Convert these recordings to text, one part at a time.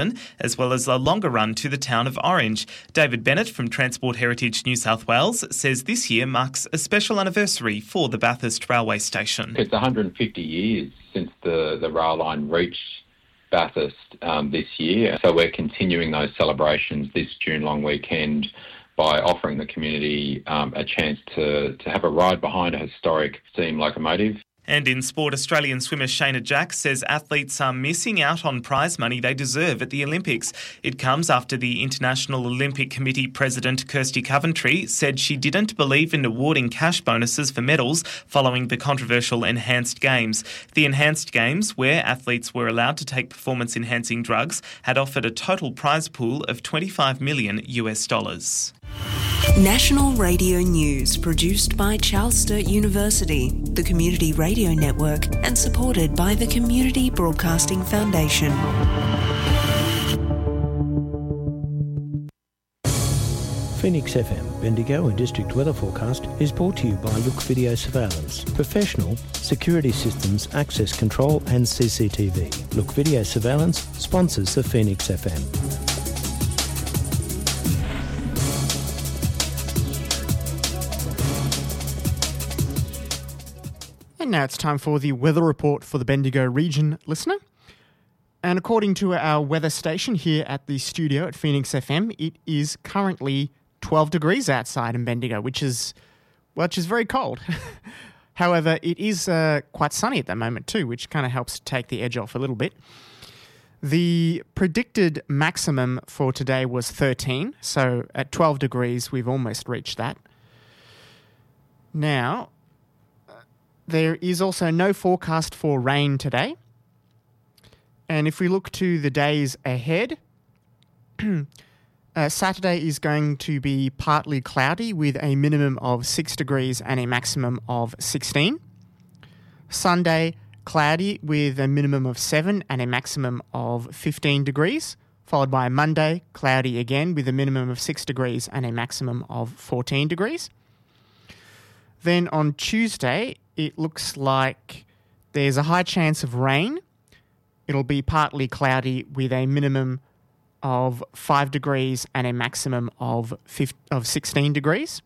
as well as a longer run to the town of Orange. David Bennett from Transport Heritage New South Wales says this year marks a special anniversary for the Bathurst railway station. It's 150 years since the rail line reached Bathurst this year, so we're continuing those celebrations this June long weekend by offering the community a chance to have a ride behind a historic steam locomotive. And in sport, Australian swimmer Shayna Jack says athletes are missing out on prize money they deserve at the Olympics. It comes after the International Olympic Committee President Kirsty Coventry said she didn't believe in awarding cash bonuses for medals following the controversial Enhanced Games. The Enhanced Games, where athletes were allowed to take performance-enhancing drugs, had offered a total prize pool of $25 million. National Radio News, produced by Charles Sturt University, the Community Radio Network, and supported by the Community Broadcasting Foundation. Phoenix FM, Bendigo and District Weather Forecast is brought to you by Look Video Surveillance. Professional, security systems, access control and CCTV. Look Video Surveillance sponsors the Phoenix FM. And now it's time for the weather report for the Bendigo region, listener. And according to our weather station here at the studio at Phoenix FM, it is currently 12 degrees outside in Bendigo, which is very cold. However, it is quite sunny at the moment too, which kind of helps take the edge off a little bit. The predicted maximum for today was 13, so at 12 degrees, we've almost reached that. Now, there is also no forecast for rain today. And if we look to the days ahead, Saturday is going to be partly cloudy with a minimum of 6 degrees and a maximum of 16. Sunday, cloudy with a minimum of 7 and a maximum of 15 degrees, followed by Monday, cloudy again with a minimum of 6 degrees and a maximum of 14 degrees. Then on Tuesday, it looks like there's a high chance of rain. It'll be partly cloudy with a minimum of 5 degrees and a maximum of 16 degrees.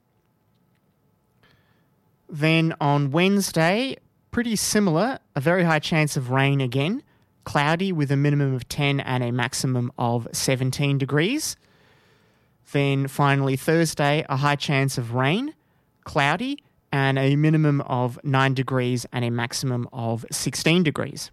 Then on Wednesday, pretty similar, a very high chance of rain again, cloudy with a minimum of 10 and a maximum of 17 degrees. Then finally Thursday, a high chance of rain, cloudy, and a minimum of 9 degrees and a maximum of 16 degrees.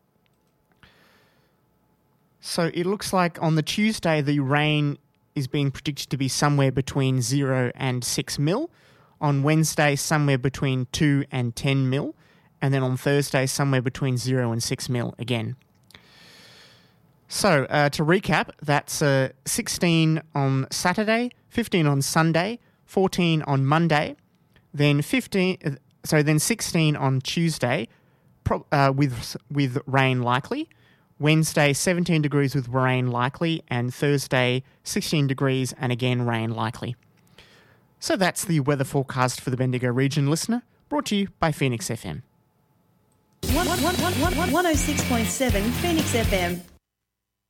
So it looks like on the Tuesday, the rain is being predicted to be somewhere between 0 and 6 mil. On Wednesday, somewhere between 2 and 10 mil. And then on Thursday, somewhere between 0 and 6 mil again. So to recap, that's 16 on Saturday, 15 on Sunday, 14 on Monday, then 16 on Tuesday with rain likely. Wednesday, 17 degrees with rain likely, and Thursday, 16 degrees and again rain likely. So that's the weather forecast for the Bendigo region, listener, brought to you by Phoenix FM. 106.7 Phoenix FM.